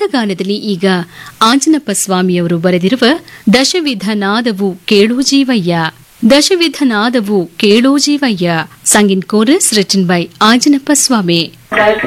ವೃಂದಗಾನದಲ್ಲಿ ಈಗ ಆಂಜನಪ್ಪ ಸ್ವಾಮಿಯವರು ಬರೆದಿರುವ ದಶವಿಧ ನಾದವು ಕೇಳೋ ಜೀವಯ್ಯ. ದಶವಿಧ ನಾದವು ಕೇಳೋ ಜೀವಯ್ಯ. ಸಂಗ್ ಇನ್ chorus written by Anjanappa Swami.